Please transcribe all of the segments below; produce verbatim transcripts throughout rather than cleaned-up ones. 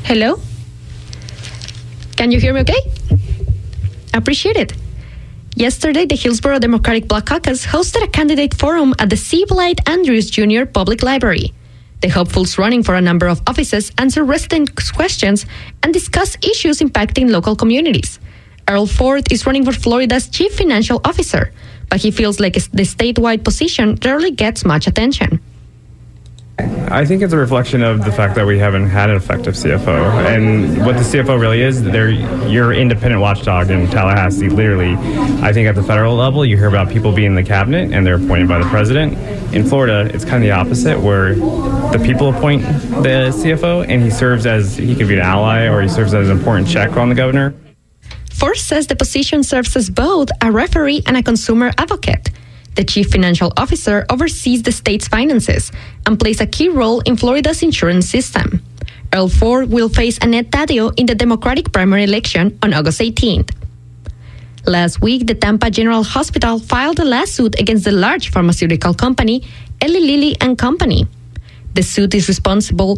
Hello? Can you hear me okay? Appreciate it. Yesterday, the Hillsborough Democratic Black Caucus hosted a candidate forum at the C. Blythe Andrews Junior Public Library. The hopefuls running for a number of offices answer resident questions and discuss issues impacting local communities. Earl Ford is running for Florida's chief financial officer, but he feels like the statewide position rarely gets much attention. I think it's a reflection of the fact that we haven't had an effective C F O. And what the C F O really is, they're your independent watchdog in Tallahassee. Literally, I think at the federal level, you hear about people being in the cabinet and they're appointed by the president. In Florida, it's kind of the opposite, where the people appoint the C F O and he serves as, he could be an ally or he serves as an important check on the governor. Ford says the position serves as both a referee and a consumer advocate. The chief financial officer oversees the state's finances and plays a key role in Florida's insurance system. Earl Ford will face Annette Taddeo in the Democratic primary election on August eighteenth. Last week, the Tampa General Hospital filed a lawsuit against the large pharmaceutical company, Eli Lilly and Company. The suit is responsible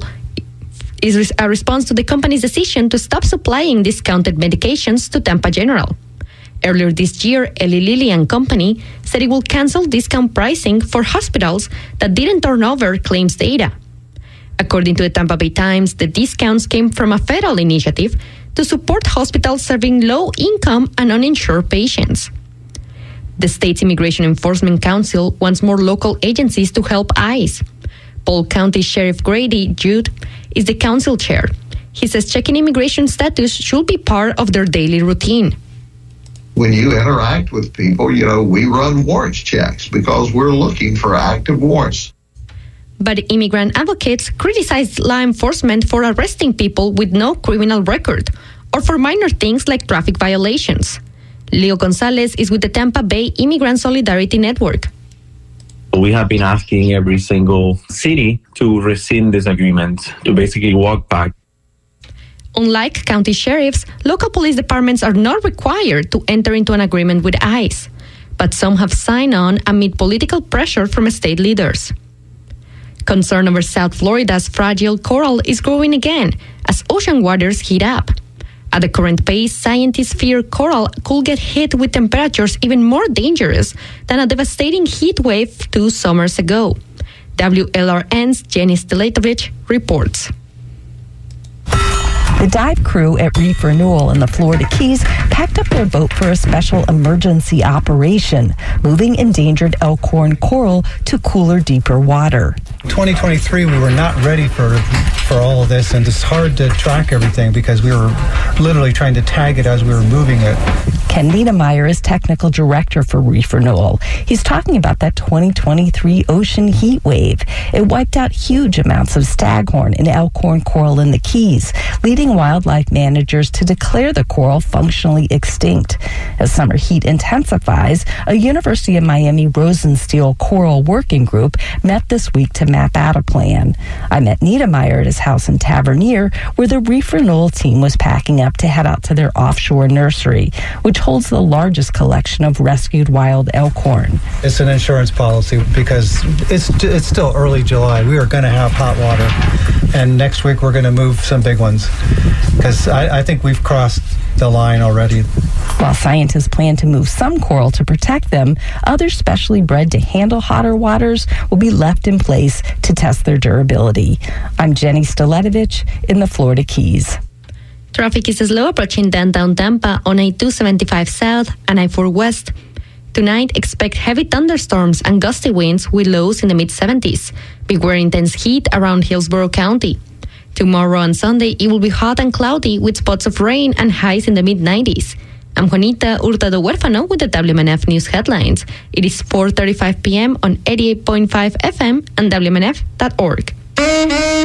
is a response to the company's decision to stop supplying discounted medications to Tampa General. Earlier this year, Eli Lilly and Company said it will cancel discount pricing for hospitals that didn't turn over claims data. According to the Tampa Bay Times, the discounts came from a federal initiative to support hospitals serving low-income and uninsured patients. The state's Immigration Enforcement Council wants more local agencies to help ICE. Polk County Sheriff Grady Judd is the council chair. He says checking immigration status should be part of their daily routine. When you interact with people, you know, we run warrants checks because we're looking for active warrants. But immigrant advocates criticize law enforcement for arresting people with no criminal record or for minor things like traffic violations. Leo Gonzalez is with the Tampa Bay Immigrant Solidarity Network. We have been asking every single city to rescind this agreement, to basically walk back. Unlike county sheriffs, local police departments are not required to enter into an agreement with ICE, but some have signed on amid political pressure from state leaders. Concern over South Florida's fragile coral is growing again as ocean waters heat up. At the current pace, scientists fear coral could get hit with temperatures even more dangerous than a devastating heat wave two summers ago. W L R N's Jenny Stelatovich reports. The dive crew at Reef Renewal in the Florida Keys packed up their boat for a special emergency operation, moving endangered elkhorn coral to cooler, deeper water. twenty twenty-three, we were not ready for for all of this, and it's hard to track everything because we were literally trying to tag it as we were moving it. Ken Niedermeyer is technical director for Reef Renewal. He's talking about that twenty twenty-three ocean heat wave. It wiped out huge amounts of staghorn and elkhorn coral in the Keys, leading wildlife managers to declare the coral functionally extinct. As summer heat intensifies, a University of Miami Rosenstiel Coral Working Group met this week to map out a plan. I met Niedermeyer at his house in Tavernier, where the Reef Renewal team was packing up to head out to their offshore nursery, which holds the largest collection of rescued wild elkhorn. It's an insurance policy because it's it's still early July. We are going to have hot water, and next week we're going to move some big ones because I, I think we've crossed the line already. While scientists plan to move some coral to protect them, others specially bred to handle hotter waters will be left in place to test their durability. I'm Jenny Stelatovich in the Florida Keys. Traffic is slow approaching downtown Tampa on I two seventy-five South and I four West. Tonight, expect heavy thunderstorms and gusty winds with lows in the mid seventies. Beware intense heat around Hillsborough County. Tomorrow and Sunday, it will be hot and cloudy with spots of rain and highs in the mid nineties. I'm Juanita Hurtado Huérfano with the W M N F News headlines. It is four thirty-five p.m. on eighty-eight point five F M and W M N F dot org.